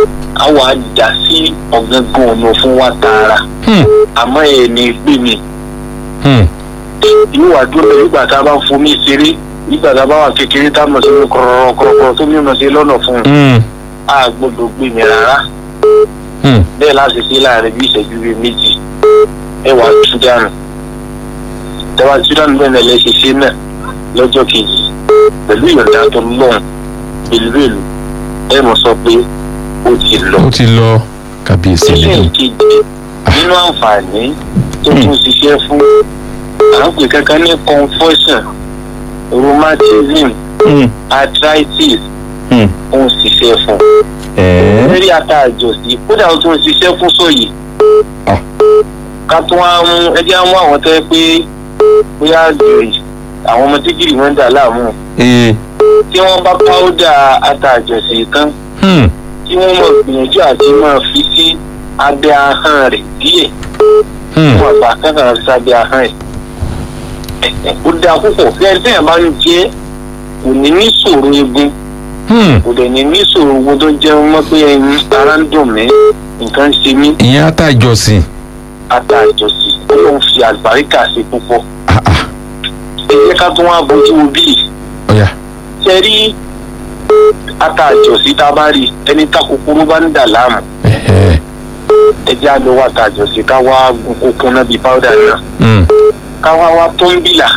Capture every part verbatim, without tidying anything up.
á wà á dà sí ọ̀gángan ọ̀nà fún wa tààrà àmọ́ ẹ̀ ní gbé mi yóò wá dúró nígbà tá a bá ń fomi ṣeré nígbà tá a bá wà kékeré tá a mọ̀ sí kọ̀rọ̀kọ̀rọ̀ tó mímọ̀ sí lọ́nà fún un a gbọ́dọ̀ gbé mi rárá bẹ́ẹ̀ láti ṣe láàrin bí ìṣẹ́jú bíi méjì ẹ wàá tú dànù tẹ́wàá tú dànù bẹ́ẹ̀ lẹ́ ṣe ṣe náà lọ́jọ́ kejì pẹ̀lú ìyọ̀ǹda tó lọ́n bèlúbèlú ẹ mọ̀ sọ pé ó ti lọ. ó ti lọ kábíyèsí lẹ́yìn ìkejì nínú àǹfààní tó tún ṣiṣẹ́ fún à ń pè kankan ní confusion rheumatism arthritis ó ń ṣiṣẹ́ fún lórí ata àjọsí kódà ó tún ń ṣiṣẹ́ fún sóyè ká tún wá mú ẹjẹ́ á mú àwọn tẹ́ pé bóyá gìrì àwọn ọmọ tí gìrì wọn ń dà láàmú tí wọ́n bá páódà ata àjọsí tán tí wọ́n mọ̀ gbìyànjú àti máa fi sí abẹ́ ahọ́n rẹ̀ díẹ̀ wọ́n àgbà kankan sí abẹ́ ahọ́n rẹ̀ ó dáa púpọ̀ bí ẹni tẹ́yàn bá ń jẹ́ kò ní ní ṣòro egun kò dẹ̀ ní ní ṣòro owó tó jẹ́ mọ́ pé ẹyin ara ń dùn mí nǹkan ń ṣe mí. ìyẹn ata ìjọsìn. ata ìjọsìn ó lóun fi àlùbáríkà sí púpọ̀. ẹ jẹ́ ká tún wá bójú wo bíi. ṣe rí ata ìjọsìn tá a bá rí ẹni tá kúkúrú bá ń dà láàmú. ẹ jẹ́ àlọ́ wà tá ìjọsìn ká wá gun kókó náà bíi páúdà náà. ká wá wá tó ń bìlà.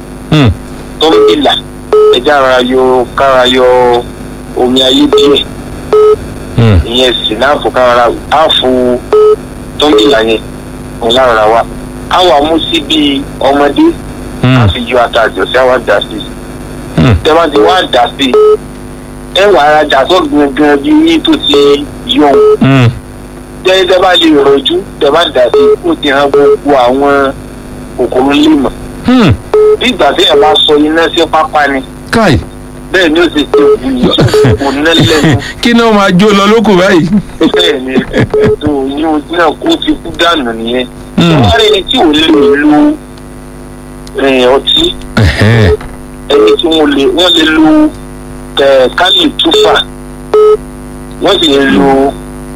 tó ń bìlà ẹ jẹ́ ara yọ kára yọ omi ayé díẹ̀ ìyẹn sinapu kára áàfù tó ń bìlà yẹn òun lára wa á wà mú sí bíi ọmọdé á fi yọ ata àjọsí á wá dà sí tẹ bá ti wá dà sí ẹ wà ara dà tó gangan bí yín tó ti yọ òun tẹ tẹ bá lè rọjú tẹ bá dà sí ó ti hàn gbogbo àwọn kòkòrò lèmọ bí ìgbà tí ẹ bá sọ iná sí pápá ni bẹ́ẹ̀ ni ó ti ṣe òbí kò ná lẹ́nu. kí náà máa jó lọ lóko báyìí. bẹ́ẹ̀ ni tó yín náà kó ti kú dànù nìyẹn. wọ́n rí ẹni tí ò lè lo ọtí ẹni tí wọ́n lè wọ́n lè lo kálí túfà wọ́n sì lè lo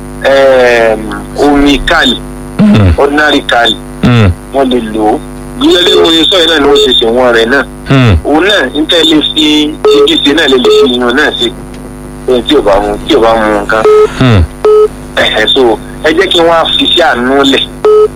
omi kálí ordinary kálí wọ́n lè lò ó gbígbélé oyin sọ́yìn náà ni wọ́n ṣe ṣe wọ́n rẹ̀ náà òun náà níta lè fi ibi ṣe náà lè lè fi yan náà ṣe ohun tí ò bá mu tí ò bá mu nǹkan ẹ̀hẹ̀ so ẹ jẹ́ kí wọ́n á fi iṣẹ́ àánú lẹ̀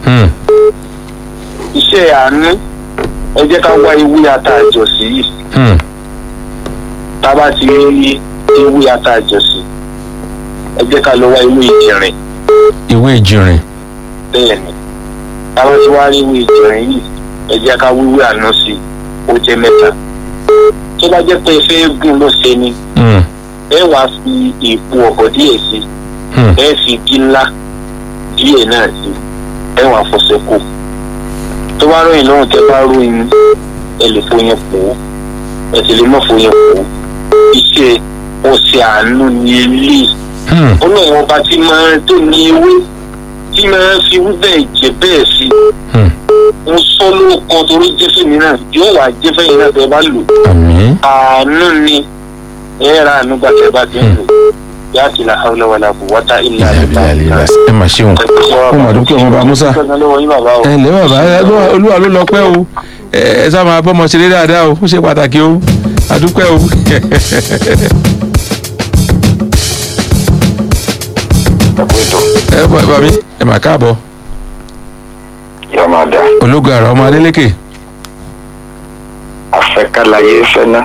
iṣẹ́ àánú ẹ jẹ́ ká wá ewé ata àjọsí yìí tá a bá ti rí ewé ata àjọsí ẹ jẹ́ ká lọ wá ewé ìjìnrìn. ewé ìjìnrìn. bẹ́ẹ̀ ni tá a bá ti wá rí ewé ìjìnrìn yìí ẹ jẹ́ ká wíwé àná sí i ó jẹ́ mẹ́ta tó bá jẹ́ pé ẹ fẹ́ gùn ló ṣe ni ẹ wá fi èpo ọ̀gọ̀ díẹ̀ sí ẹ fi igi ńlá díẹ̀ náà sí ẹ wá fọṣẹ kù tó bá ròyìn lọ́rùn tẹ bá ròyìn ẹ lè fọyín pò ó ẹ sì lè mọ̀ fọyín pò ó iṣẹ́ ọṣẹ àánú ni eléyìí ọlọ́run ọba tí máa tó ní ewé tí máa fi wí bẹ́ẹ̀ jẹ bẹ́ẹ̀ sí mo sọ ló kan torí jẹ́fẹ́ mi náà yóò wá jẹ́fẹ́ yìí náà tẹ́ bá lò àánú ni ẹ ra àánú gbà tẹ́ bá ti ń lò yá ti la hawla wala quwwata illa billah. ẹ mà ṣeun ó mà dúpẹ́ ọmọ bá musa ẹ lẹ́ bàbá olúwa ló lọ pẹ́ o ẹ sá máa bọ́mọ ṣeré dáadáa o ó ṣe pàtàkì o àdúpẹ́ o. ẹ bọ ẹ bá mi ẹ mà káàbọ̀. Yamada. ológun àrà ọmọ adélékè. Afẹ́kálàyé fẹ́ná.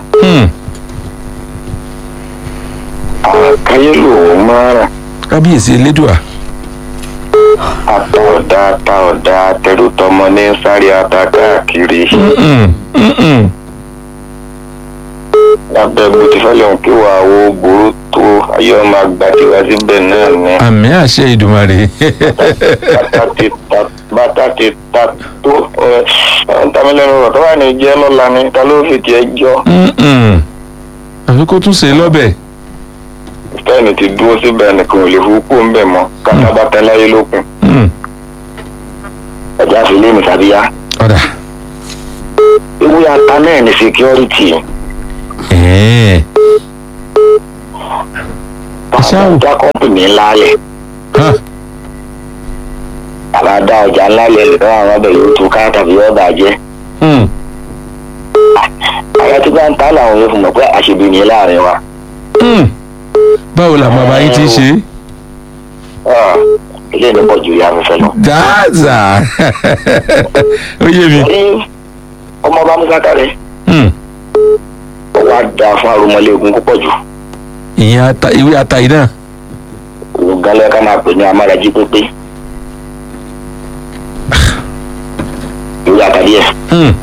Àkáyé lòun máa rà. kábíyèsí elédùà. Ata ọ̀dà ata ọ̀dà tẹrù tọmọ ní sáré ata káàkiri. Lábẹ́ bó ti fẹ́ lẹ́hùn kí wàá wo gbòòrò tó ayé ọmọ àgbà tí wá síbẹ̀ náà ni. àmì àṣẹ ìdùmarè. Bàtà ti ta bàtà ti ta tó ọ̀ntàmílẹ́nu rọ̀ tó wà ní jẹ́ lọ́la ni ta ló fi tiẹ̀ jọ. àfi kó tún ṣe é lọ́bẹ̀. Fẹ́ẹ̀nì ti dúró síbẹ̀ nìkan ò lè hu kó ń bẹ̀ mọ́ kátà bá tẹ́ láyé lókun. Ẹ̀já fi lé mi sábíyá. ọ̀dà. Ewé ata náà ní security. ṣáò. dá kọ́mpìnì ńlá lẹ̀. bàbá dá ọjà ńlá lẹ̀ lọ́wọ́ àwọn ọbẹ̀ yóò tún ká tàbí yóò bàjẹ́. àwọn tí bá ń ta làwọn yóò fún mọ̀ pé àṣebí ni láàrin wa. báwo la bàbá yín ti ṣe. ilé ìlú pọ̀ ju ìyá afẹ́fẹ́ lọ. dáàzà ó yé mi. ọmọ ọba musa kárẹ̀. ó wá da fún arúmọléegun púpọ̀ jù. ìyẹn ata ìwé ata yìí náà. òun gan lẹ́ka ká máa pè ní amárají pépé. ìwé ata díẹ̀.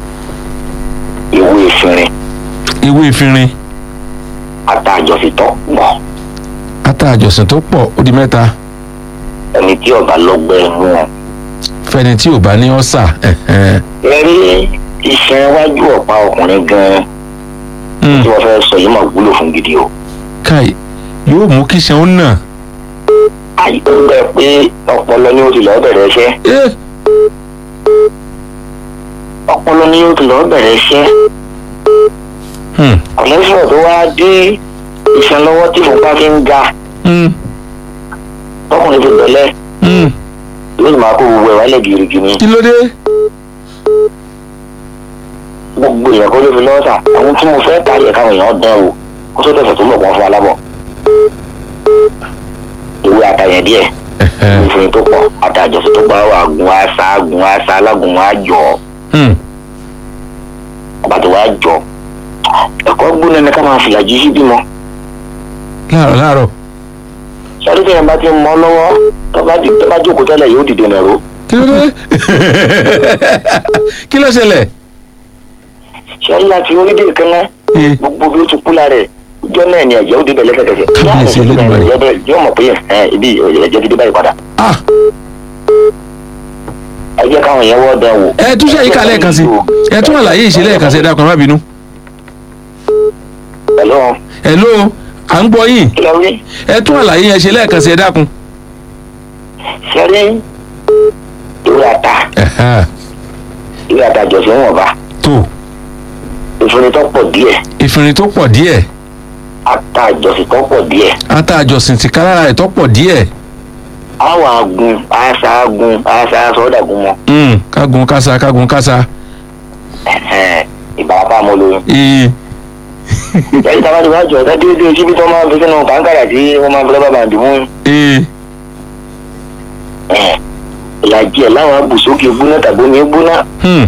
ìwé ìfinrin. ìwé ìfinrin. ata àjọsìn tó pọ̀. ata àjọsìn tó pọ̀ ó di mẹ́ta. ẹni tí ọba lọ́gbẹ́ ẹnu wọn. fẹni tí ò bá ní ọ̀sà. ẹ rí iṣẹ́ iwájú ọ̀pá ọkùnrin gan-an. tí wọ́n fẹ́ sọ yìí máa wúlò fún gidi o. káì yóò mú kí ṣe ń nà. àyè ó gbẹ pé ọpọlọ ni ó ti lọ́ọ́ bẹ̀rẹ̀ iṣẹ́. ọpọlọ ni ó ti lọ́ọ́ bẹ̀rẹ̀ iṣẹ́. ọ̀lẹ́sọ̀rọ̀ tó wá dé iṣẹ́ lọ́wọ́ tí fúnpá fi ń ga. tọkùnrin ti bẹ̀lẹ̀. yóò máa kó gbogbo ẹ̀ wálẹ̀ gírígírí. kí ló dé. gbogbo èèyàn kó ló fi lọ́wọ́ sà àwọn tí mo fẹ́ ta yẹ káwọn èèyàn dán o kó tó tẹ̀sẹ̀ tó lọ̀ wọ́n fún alábọ̀. ìwé àtàyẹ̀ díẹ̀ ìfòyín tó pọ̀ àtàjọsìn tó gbà wà gun àṣà gun àṣà alágun wa jọ. ọba tó wá jọ ẹ̀kọ́ gbóná ni ká máa fìlà jí sí bímọ. láàárọ̀ láàárọ̀. sọ́dún tí yẹn bá ti mọ́ lọ́wọ́ tó bá jókòó tẹ́lẹ̀ yóò dìde nàró. kí ló dé kí ló ṣẹlẹ̀. sẹ́yìn láti orílẹ̀ kan náà gbogbo bí ó ti kú lára ẹ̀ ìjọ náà ni ẹ̀jẹ̀ ó dé bẹ̀lẹ́ kẹ̀kẹ́. kábíyèsí Elédùmarè. yóò mọ̀ pé ibi ẹ̀jẹ̀ ti dé báyìí padà. ẹ jẹ́ káwọn yẹn wọ́ dán wò. ẹ tún ṣe yíká lẹ́ẹ̀kan sí ẹ tún àlàyé ìṣe lẹ́ẹ̀kan sí ẹ dákun má bínú. hello. hello à ń gbọ́ yín. kí ló rí. ẹ tún àlàyé yẹn ṣe lẹ́ẹ̀kan sí ẹ dákun. sẹ́rí ìwé ata ìwé ata jọ̀sìn wọn bá. tó. ìfinrin tó pọ̀ díẹ̀. ìfinrin tó pọ̀ díẹ̀. ata àjọsìn tó pọ̀ díẹ̀. ata àjọsìn ti kálára rẹ̀ tó pọ̀ díẹ̀. àwọn agun àṣà agun àṣà sọ́dàgùn mọ́. kágun kásá kágun kásá. ìbárapá mo lóyún. ìyẹn tí a bá ti wá jọ ọ̀tá déédéé síbi tó máa ń fi sínú kàńkàrà tí wọ́n máa ń fi lọ́ba bàǹdì mú. ìlàjì ẹ̀ láwọn abùsókè gbóná tàbí omi gbóná.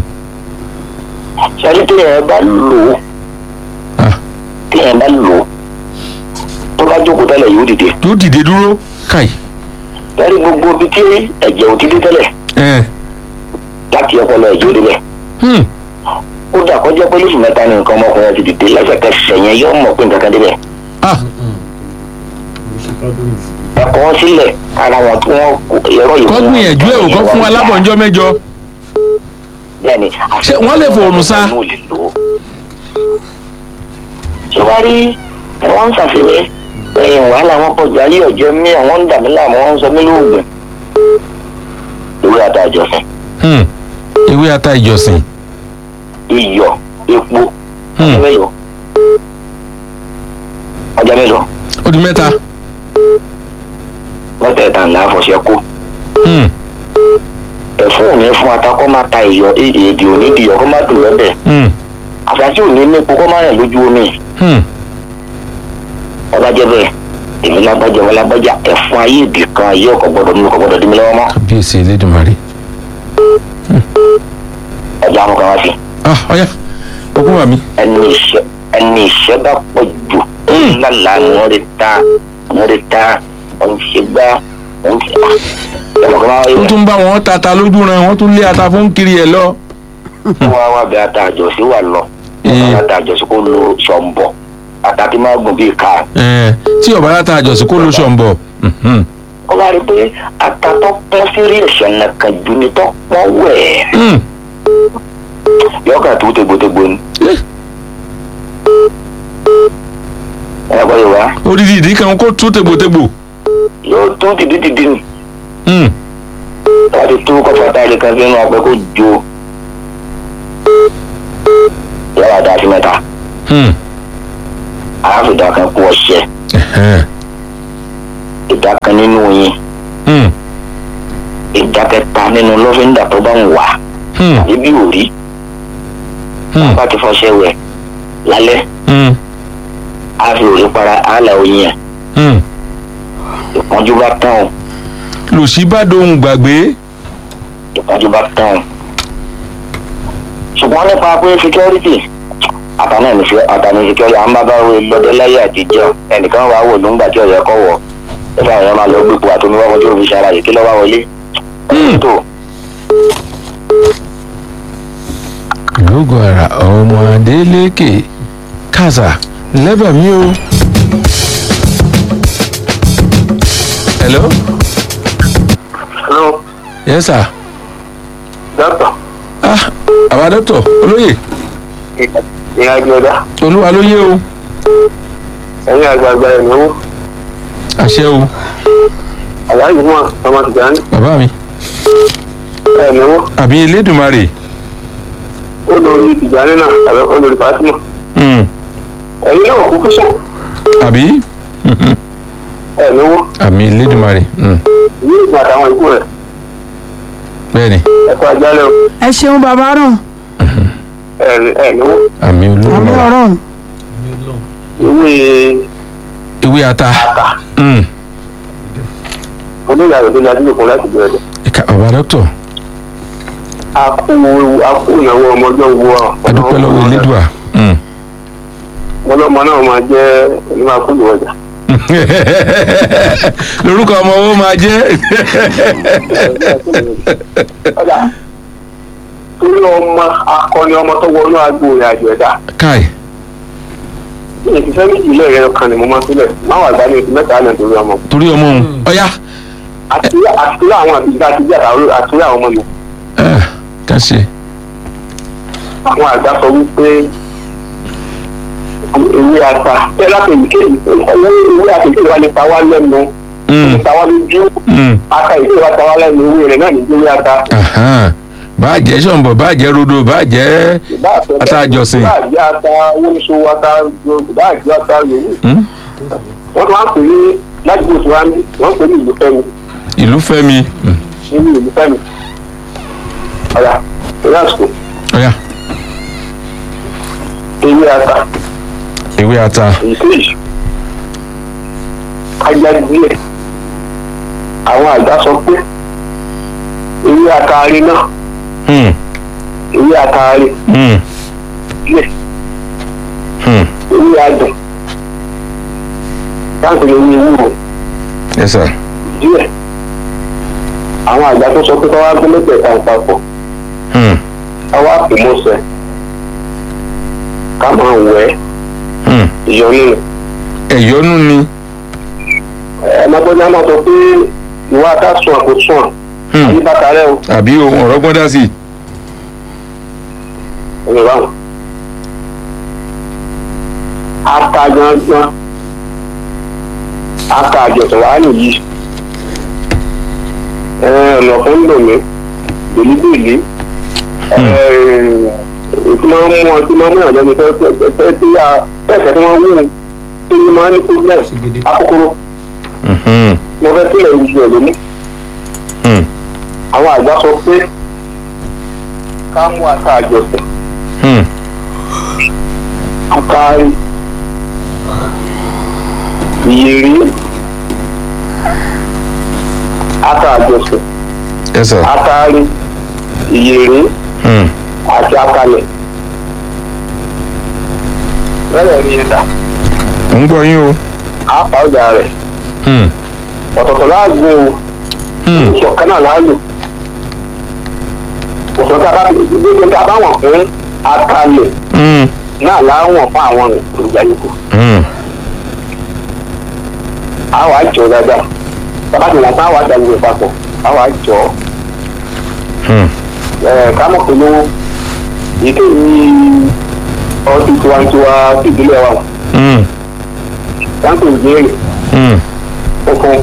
sáré téèyàn bá lò ó téèyàn bá lò ó tó bá jókòó tẹ́lẹ̀ yóò dìde. yóò dìde dúró káì. sáré gbogbo ibi tí ẹ̀jẹ̀ ò ti dé tẹ́lẹ̀ láti ọpọlọ ẹ̀jẹ̀ ó débẹ̀. ó dà kọjá pé lóṣù mẹ́ta ni nǹkan ọmọkùnrin ti dìde lẹ́sẹ̀kẹsẹ̀ yẹn yóò mọ̀ pé nǹkan kan débẹ̀. ẹ̀kọ́ sílẹ̀ ara wọn tí wọ́n ẹ̀rọ yìí. kọ́ gbìyànjú ẹ̀ ò kọ́ fún alábọ̀njọ́ mẹ́jọ. bẹ́ẹ̀ni ṣé wọ́n lè fòrùn sá. ṣé wàá rí wọ́n ń ṣàfihàn ẹ̀yìn wàhálà wọn pọ̀ jù ayé ọ̀jọ́ mi àwọn ń dà mí láàmú wọn ń sọ mí lóògùn. ìwé ata ìjọsìn. ìwé ata ìjọsìn. iyọ̀ epo ọjọ́ mélòó ọjọ́ mélòó. ó di mẹ́ta. mẹ́tẹ̀ẹ̀ta ńlá fọṣẹ kó. ẹ̀fún òní fún ata kọ́ máa ta iyọ̀ èdè òní di iyọ̀ kọ́ máa dùn lọ́bẹ̀. àfàṣì òní nípo kọ́ máa rìn lójú omi. ọba jẹ́ bẹ́ẹ̀ èmi lágbájá wọn lágbájá ẹ̀fún ayé èdè kan ayé ọkọ̀ gbọ́dọ̀ mi kò gbọ́dọ̀ dí mi lọ́wọ́ mọ́. kábíyèsí Elédùmarè. ọjà àwọn kan wá sí. ọ̀yá ogún wa mi. ẹni ìṣẹ́ ẹni ìṣẹ́ bá pọ̀ jù ńlá ni wọ́n lè ta wọ́n lè ta wọ́n ṣe gbá wọ́n ṣe. wọ́n tún bá wọn tata lójú ran wọ́n tún lé ata fún kiri ẹ̀ lọ. wọ́n wá wá bẹ ata àjọsí wà lọ wọ́n ata àjọsí kó lo ṣọ̀ǹbọ̀ ata tí máa gùn bíi ká. tí ọba ata àjọsí kó lo ṣọ̀ǹbọ̀. ó wá rí i pé ata tó pọ́n sí rí ẹ̀ṣẹ̀ nìkan ju ni tó pọ́n wẹ̀. yọ̀ọ́kà tó tegbòtegbò ni. ẹ gbọ́ yorùbá. odidi ìdí kan kó tú tegbòtegbò. yóò tún dìdí dìdí ni. wọ́n ti tú kọ́fà táyà kan sínú ọ̀pẹ kó jo. yàrá dá sí mẹ́ta. àáfíìdá kan kú ọṣẹ. ìdá kan nínú yín ìdá kẹta nínú lọ́fíńdà tó bá ń wà tàbí bí òrí bá ti fọṣẹ wẹ̀ lálẹ́ á fi òrí para àlà oyin ẹ̀ ìpọ́njú bá tán o. lòsí bá dohun gbàgbé. ìpọ́njú bá tán o. ṣùgbọ́n nípa pé security àtàní security à ń bá bá wo lọ́dẹ láyé àtijọ́ ẹnìkan wàá wò lóńgbà tí ọ̀yẹ́ kọ̀ wọ̀ ẹ̀fọ́ àwọn máa lọ gbépo àtòmí wá wọlé òfin ṣara yìí kí lọ́ wá wọlé. lógo ara ọmọ Adélékè kàṣà lẹ́bàá mi o. hello. hello. yes sir. doctor. ah àwa doctor olóyè. ìyá ìjọba. olúwa ló yé o. ẹ̀yin àgbààgbà ẹ̀ lówó. àṣẹ o. aláàjì fún ọmọ Tìjàní. bàbá mi. ẹ̀ lówó. àbí Elédùmarè. ó lórí Tìjàní náà tàbí ó lórí Fátímà. ẹ̀yin náà kúkú sùn. àbí. ẹ̀ lówó. àmì Elédùmarè. ní ìgbà àtàwọn ikú rẹ̀. bẹ́ẹ̀ni. ẹ kú ajálẹ̀ o. ẹ ṣeun bàbá rán. ẹ ẹ lówó. àmì àmì Olódùmarè. ọ̀rọ̀. ìwé ewé ata. ata. olóyè àròdé ni adúlùkún láti bẹ̀rẹ̀. ẹ̀ka bàbá doctor. a kú a kú ìnáwó ọmọdé wo ọ. adúpẹ́ lọ́wọ́ Elédùà. ọlọ́mọ náà máa jẹ́ onímọ̀ akúlù ọjà. lórúkọ ọmọ owó máa jẹ́. ọjà torí ọmọ akọni ọmọ tó wọnú agbo rẹ̀ àjò ẹ̀dá. káì. ní ìfisẹ́ méjì ilé rẹ̀ kan ni mo máa sílẹ̀ máa wà gbá ní oṣù mẹ́ta náà torí ọmọ. torí ọmọ òun ọ̀yá. àti àti àwọn àbíjà àti bí àti àwọn ọmọ mi. ká ṣe. àwọn àgbà sọ wípé ewé ata tẹ láti èyíkéyìí ewé àtẹ̀jẹ́ wa lè ta wá lẹ́nu lè ta wá lójú ata ìdí wa ta wá lẹ́nu ewé rẹ̀ náà ní ewé ata. báà jẹ́ sọ̀nbọ̀ báà jẹ́ rodo báà jẹ́ ata àjọsìn. báà jẹ́ ata wọ́nṣọ ata báà jẹ́ ata yòówù. wọ́n tún wá ń pè ní lájúgbò tí wọ́n ń pè ní ìlú fẹ́mi. ìlú fẹ́mi. nínú ìlú fẹ́mi. ọ̀yà ìlú àsìkò. ọ̀yà. ewé ata. ewé ata. ìkejì ajá díẹ̀ àwọn àgbà sọ pé ewé ataare náà ewé ataare díẹ̀ ewé adùn láti lè ní ewúro yes sir. díẹ̀ àwọn àgbà tó sọ pé káwá gbé mẹ́tẹ̀ẹ̀ta papọ̀ káwá pè mọ́sẹ̀ ká máa wẹ̀ ẹ́ ìyọnu ẹ̀yọ́nú ni. ẹ̀ẹ́dẹ́gbẹ́jà máa sọ pé ìwà àtàsùn àkósùn àbí bàtà rẹ o. àbí ohun ọ̀rọ̀ gbọ́dá sí. ẹ̀yìn báwọn. ata gangan ata àjọsìn wàá nìyí ọ̀nà kan ń lò mí bèlíbèlí tí máa ń mú ọ tí máa ń mú ìrànlọ́ mi fẹ́ fẹ́ tí a fẹ́ẹ̀fẹ́ tí wọ́n wú tí wọ́n máa ń ní problem akókóró mo fẹ́ sílẹ̀ ìjù ẹ̀ lónìí. àwọn àgbà sọ pé ká mú ata àjọsìn àtàrí ìyèrí ata àjọsìn yes sir. àtàrí ìyèrí àti akalẹ̀ lẹ́yìn ní ẹ̀dá. ń gbọ́ yín o. a pa ọjà rẹ̀ ọ̀tọ̀ọ̀tọ̀ láàgbó ìṣọ̀kan náà láàlò òṣèlú àbáwọ̀n tí a bá wọ̀n fún akalẹ̀ náà láwọ̀n fún àwọn èròjà yòókù. a wà jọ dáadáa bàbá tí wọn bá wà dàgbé papọ̀ a wà jọ ká mọ̀ pé lówó ètò yìí ọtí tiwantiwa ìdílé wa dáńtò ìbéèrè funfun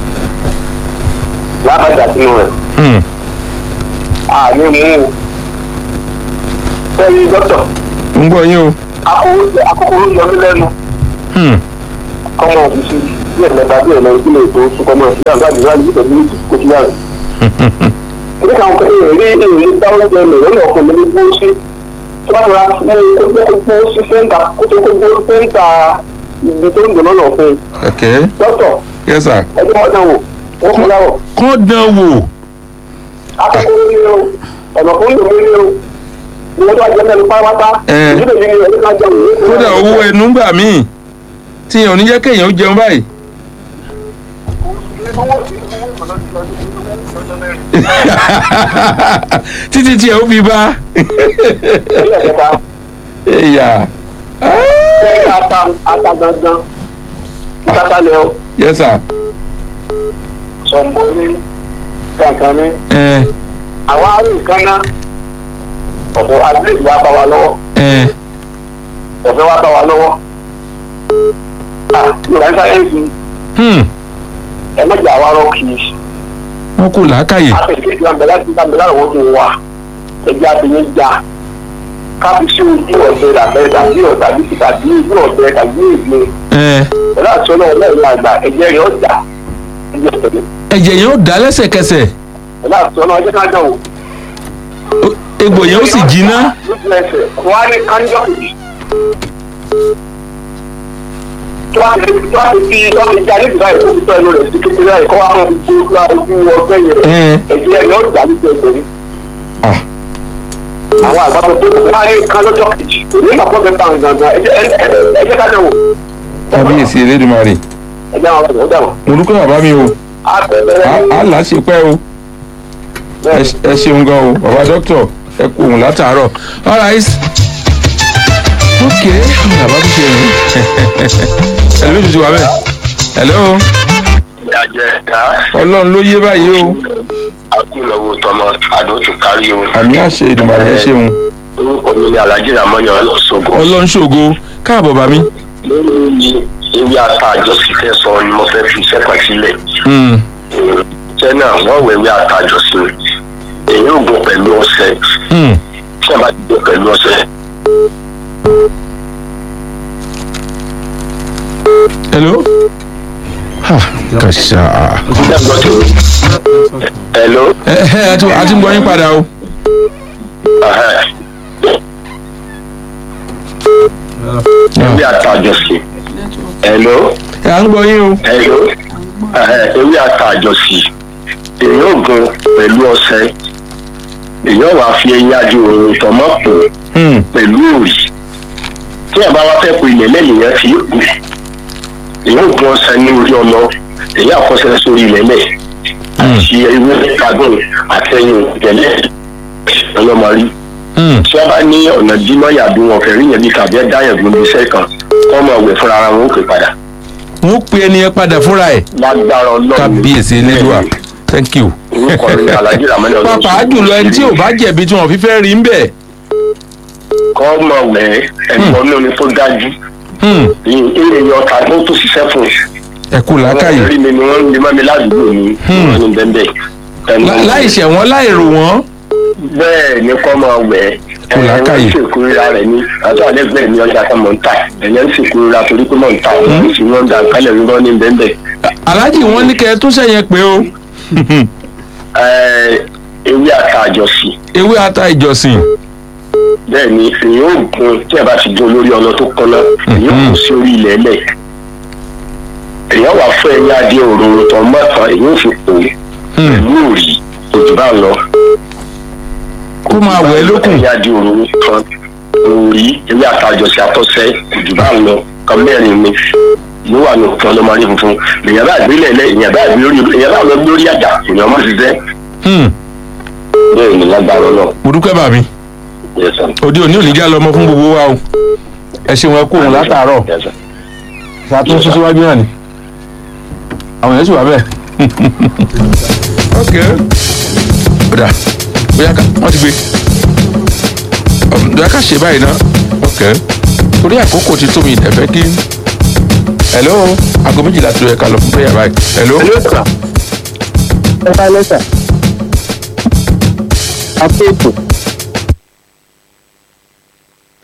lábàjá sínú rẹ̀ àní mú sẹ́yìn dọ́tọ̀. ń gbọ́ yín o. akókò ló yọ mí lẹ́nu kọ́mọ òfìsí bí ẹ̀mẹ́ta bí ẹ̀mẹ́ ìdílé ètò sùkọ́mọ́ sí àgbàdo láti ní ìtọ́jú kò sí láàrin. ní káwọn kan èrè èrè táwọn jẹ lọ́nà ọkàn mi ní bó ṣe tó bá ra ní ẹgbẹ́ sí sẹ́ńtà kó tó kó gbó sẹ́ńtà ibi tó ń dùn lọ́nà ọ̀fun. dókítà yes sir. ẹgbẹ́ wọn dán wò wọ́n kọ́ láwọ̀. kọ́ dán wò. akókó ní o ọ̀nà kó ń dùn mí ní o ìwọ́n tó wà jẹ́ mẹ́rin pátápátá ìdílé mi ní ẹ̀rí ká jẹun. kódà owó ẹnu gbà míì tí èèyàn ò ní jẹ́ kéèyàn ó jẹun báyìí. títí tí ẹ ó fi bá. ẹ̀yà. ṣé ata ata gangan ata lẹ o. yes sir. sọ̀nbó ní kankan ní. àwọn arúgbó kan náà ọ̀pọ̀ àdúgbò wa bá wa lọ́wọ́. ọ̀fẹ́ wa bá wa lọ́wọ́. yorùbá ń sáré sí ẹ mẹ́jọ àwa rọ kì í. wọ́n kò làákàyè. àtẹ̀lé ìgbà bẹ̀rẹ̀ láti ìgbà bẹ̀rẹ̀ àwọn tó wà ẹja àtẹ̀yẹ já káfí sí ojú ọ̀bẹ làbẹ́ tàbí ọ̀tàbí tàbí ojú ọ̀bẹ tàbí ìgbé. ẹ̀rọ àti ọlọ́run ọlọ́run àgbà ẹ̀jẹ̀ rẹ̀ ọjà ẹ̀jẹ̀ tẹ̀lé. ẹ̀jẹ̀ yẹn ó dá lẹ́sẹ̀kẹsẹ̀. ẹ̀rọ àti ọlọ́run ọjọ́ ká dán o. egbò yẹn ó sì jiná. wọ́n á ní kánjọ́ kejì. tó bá ti tó bá ti fi tó bá ti di alẹ́ ìgbà yìí tó ẹnu rẹ̀ sí kékeré rẹ̀ kó wá wọn fi gbó ojú ọgbẹ́ yẹn ẹ̀jẹ̀ rẹ̀ yóò dà ní ìgbẹ́ àwọn àgbàdo tó wá ní kan lọ́jọ́ kejì nígbà tó fẹ́ bá ń gangan ẹ̀jẹ̀ ká dẹ̀wò. kábíyèsí elédùnmarè. ẹ̀jẹ̀ àwọn ọ̀dọ́ dẹ̀wò. mo dúpẹ́ bàbá mi o. a là á ṣe pẹ́ o. ẹ ṣeun gan o bàbá dókítà ẹ kú òun látàárọ̀. all right. ok bàbá tó ṣe rìn. ẹ̀lú tuntun wà bẹ́ẹ̀. hello. ọlọ́run ló yé báyìí o. akúlọ̀wò tọmọ àdó tó kárí o. àmì àṣẹ ìdùnnú ẹ ṣeun. orúkọ mi ni alhaji ramoni ọlọ́ṣogo. ọlọ́ṣogo káàbọ̀ bá mi. lórí ewé ata àjọsí kẹsàn-án ni mo fẹ́ fi iṣẹ́ kan sílẹ̀. ṣé náà wọ́n wọ ewé ata àjọsí èyí ò gbọ́ pẹ̀lú ọṣẹ. ṣé ẹ bá ti gbọ́ pẹ̀lú ọṣẹ. hello. ha kàṣà. hello. ẹ ẹ àti àti ń gbọ́ yín padà o. ewé ata àjọsí. hello. ẹ à ń gbọ́ yín o. hello. ewé ata àjọsí èyí ò gun pẹ̀lú ọṣẹ èyí ò wá fi ẹyin ajú òun tọmọ pò pẹ̀lú òrì tí ẹ bá wá fẹ́ pe ilẹ̀ lẹ́yìn yẹn fi kù èyí ò gun ọṣẹ ní orí ọlọ èyí àkọsẹ sórí ilẹ̀ lẹ̀ àti ewé kagbọn àtẹyìn ìtẹ̀lẹ̀ ọlọ́mọrí tí wọ́n bá ní ọ̀nà dínà yàdú wọn fẹ́ rí yẹn bí kàbí ẹ̀ dáyẹ̀ gbọ́n iṣẹ́ kan kọ́ mọ̀ ọ̀wẹ̀ fúnra ara wọn ó pè padà. wọ́n pe ẹni yẹn padà fúnra ẹ̀. lágbára ọlọ́run kábíyèsí elédùà thank you. orúkọ mi alájí ramani ọlọ́run. pàápàá jùlọ ẹni tí ò bá jẹ̀bi tí wọ́n fi fẹ́ rí ń bẹ̀. kọ́ mọ̀ ọ̀wẹ̀ ẹ̀gbọ́n mi ò ní tó dájú. ilé yọ ọ̀tá tó tó ṣiṣẹ́ fún un. ẹ kú làákàyè. wọ́n rí mi ni wọ́n ń gbé mi ládùúgbò mi wọ́n ní bẹ́ẹ̀ láì ṣẹ̀ wọ́n láì rò wọ́n. bẹ́ẹ̀ ni kọ́ mọ̀ ọ̀wẹ̀ kú làákàyè. ẹ̀yẹ́ ń ṣèkúrira rẹ̀ ní àti àlẹ́gbẹ̀ẹ́ ní ọjà kan mọ̀ ń tà ẹ̀yẹ́ ń ṣèkúrira torí pé mọ̀ ń tà òun sì wọ́n ń da nkálẹ̀ rírọ́ ní bẹ́ẹ̀. aláàjì wọn ní kẹ́ ẹ tó ṣẹ̀yẹn pé o. ewé ata àjọsìn. ewé ata ìjọsìn. bẹ́ẹ̀ ni èyí ò gun tí ẹ bá ti gun lórí ọ̀nà tó kọ́ná èyí ò kù sí orí ilẹ̀ ẹlẹ̀ èyí wà fún ẹ̀yìn adé òróró tó mọ́tàn èyí ò fi pò pẹ̀lú òrì òjò bá lọ. kó máa wẹ̀ lókun. ẹ̀yìn adé òróró kan òrì ewé ata àjọsìn àtọ́sẹ́ òjò bá lọ kan mẹ́rin mi ló wà ní òkè ọlọ́mọ rí funfun èèyàn bá gbé lẹ̀lẹ́ èèyàn bá gbé lórí èèyàn bá lọ lórí àjà èèyàn mọ̀ ṣiṣẹ́. bẹ́ẹ̀ ni lágbára náà. mo dúpẹ́ bàmí. òde òní òní já lọmọ fún gbogbo wa o ẹ ṣeun ẹ kú òun látàárọ̀ ṣàtúnṣe síwájú náà ni àwọn yẹn sì wà bẹ́ẹ̀. ok ọ̀dà bóyá wọ́n ti gbé bóyá ká ṣe báyìí náà ok torí àkókò ti tó mi ìdẹ̀fẹ́ kí hello aago méjìlá tó yẹ ká lọ fún prayer báyìí hello. ẹ ká lẹ́sà àpòtò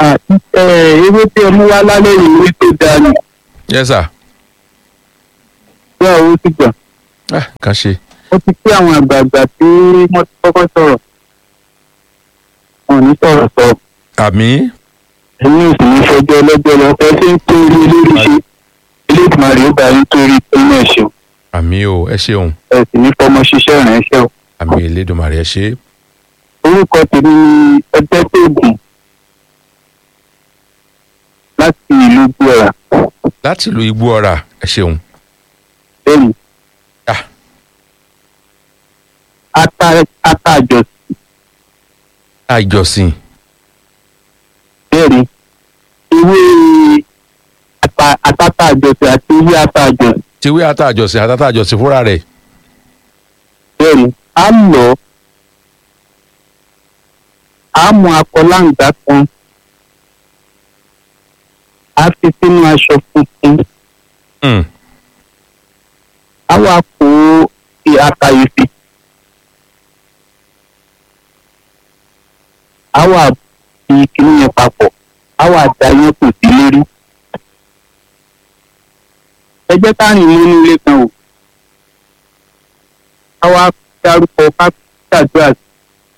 ewé tí ẹ mú wá lálẹ́ yìí ní tó dáa ni. yes sir. bẹ́ẹ̀ owó ti gbà. kàn ṣe. ó ti pé àwọn àgbààgbà tí wọ́n ti kọ́kọ́ sọ̀rọ̀ wọn ò ní sọ̀rọ̀ sọ. àmì. ẹ̀yin ò sì ní fẹjọ́ ọlọ́jọ́ lọ ẹ ṣe ń tó orí lórí ṣe ilé ìgbìmọ̀ rẹ̀ ó bá yín torí ẹ̀yin ẹ̀ ṣeun. àmì o ẹ ṣeun. ẹ sì ní fọmọ ṣiṣẹ́ ìrànṣẹ́ o. àmì Elédùmarè ẹ ṣe. orúkọ tèmi ni Ọdẹ́tògùn láti ìlú Igbóọrà. láti ìlú Igbóọrà ẹ ṣeun. bẹ́ẹ̀ni. Ah. ata ata àjọsìn. àjọsìn. bẹ́ẹ̀ni ewé ata atata àjọsìn àti ewé ata àjọsìn. tiwé ata àjọsìn àtàtà àjọsìn fúnra rẹ̀. bẹ́ẹ̀ni a lọ a mú akọláǹgbá kan a fi sínú aṣọ funfun. Mm. a wá kó ata yìí sí. a wá fi kinní yẹn papọ̀ a wá da yẹn kù sí lórí. ẹ jẹ́ ká rìn mọ́ nílé kan o. a wá dárúkọ ká ṣàdúrà sí.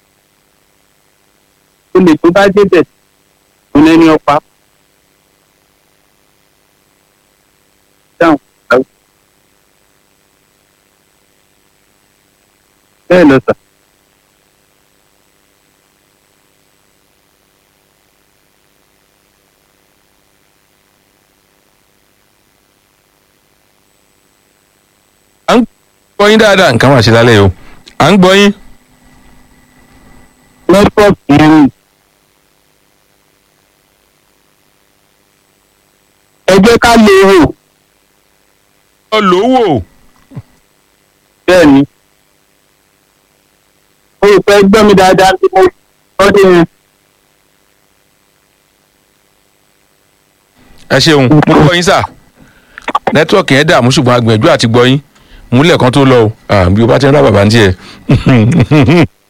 olè tó bá débẹ̀ kò lẹ́ni ọ̀pá. dáhùn bẹ́ẹ̀ lọ sà. à ń gbọ́ yín dáadáa nǹkan wà sí lálẹ́ o à ń gbọ́ yín. nẹ́tíwọ́ọ̀kì yẹn ni. ẹ jẹ́ ká lè rò. ọ lò ó wò. bẹ́ẹ̀ ni. o rò pé gbọ́ mi dáadáa bí mo lọ́dún yẹn. ẹ ṣeun mo gbọ́ yín sà nẹ́tíwọ́ọ̀kì yẹn dààmú ṣùgbọ́n a gbìyànjú àti gbọ́ yín múlẹ̀ kan tó lọ o bí o bá ti ń rà bàbá ń tiẹ̀.